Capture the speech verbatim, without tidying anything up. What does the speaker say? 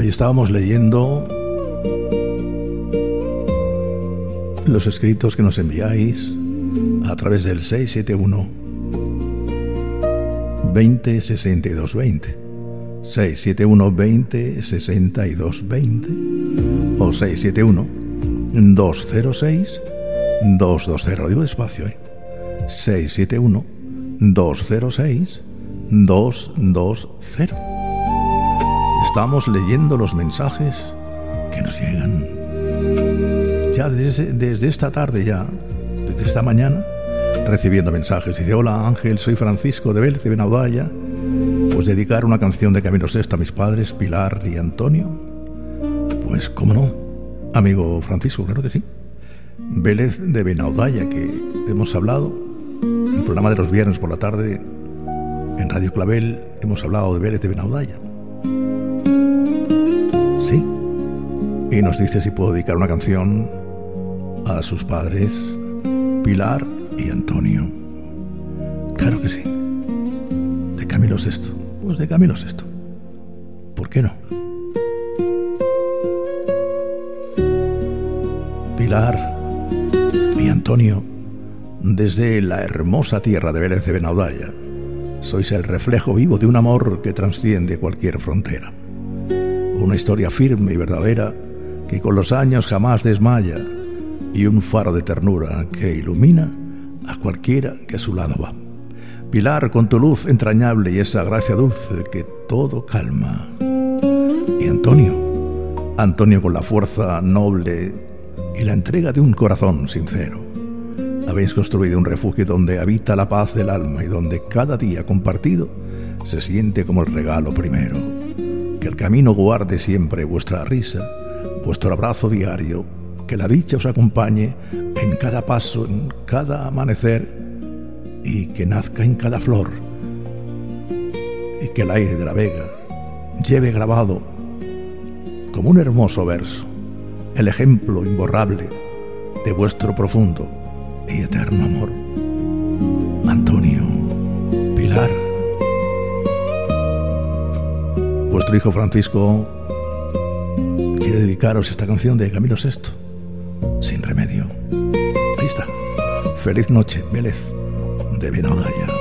Hoy estábamos leyendo los escritos que nos enviáis a través del seis siete uno veinte sesenta y dos veinte, seis siete uno veinte sesenta y dos veinte o seis siete uno dos cero seis dos dos cero. Digo despacio, ¿eh? seis siete uno dos cero seis dos dos cero. Estamos leyendo los mensajes que nos llegan ya desde, desde esta tarde, ya desde esta mañana, recibiendo mensajes. Dice: hola Ángel, soy Francisco de Vélez de Benaudalla. Pues dedicar una canción de Camilo Sesto a mis padres Pilar y Antonio. Pues cómo no, amigo Francisco, claro que sí. Vélez de Benaudalla, que hemos hablado en el programa de los viernes por la tarde en Radio Clavel, hemos hablado de Vélez de Benaudalla. Sí. Y nos dice si puedo dedicar una canción a sus padres Pilar y Antonio. Claro que sí. De Camilo Sesto. Pues de Camilo Sesto. ¿Por qué no? Pilar y Antonio, desde la hermosa tierra de Vélez de Benaudalla, sois el reflejo vivo de un amor que trasciende cualquier frontera. Una historia firme y verdadera que con los años jamás desmaya, y un faro de ternura que ilumina a cualquiera que a su lado va. Pilar, con tu luz entrañable y esa gracia dulce que todo calma. Y Antonio, Antonio con la fuerza noble y la entrega de un corazón sincero. Habéis construido un refugio donde habita la paz del alma y donde cada día compartido se siente como el regalo primero. Que el camino guarde siempre vuestra risa, vuestro abrazo diario, que la dicha os acompañe en cada paso, en cada amanecer, y que nazca en cada flor, y que el aire de la vega lleve grabado como un hermoso verso el ejemplo imborrable de vuestro profundo y eterno amor. Antonio, Pilar. Vuestro hijo Francisco quiere dedicaros esta canción de Camilo Sesto, Sin Remedio. Ahí está. Feliz noche, Vélez de Benaudalla.